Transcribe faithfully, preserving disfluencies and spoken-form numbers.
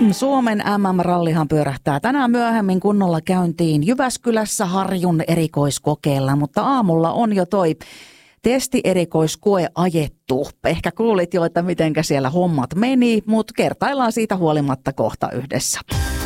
Suomen M M-rallihan pyörähtää tänään myöhemmin kunnolla käyntiin Jyväskylässä Harjun erikoiskokeella, mutta aamulla on jo toi testierikoiskoe ajettu. Ehkä kuulit jo, että mitenkä siellä hommat meni, mutta kertaillaan siitä huolimatta kohta yhdessä.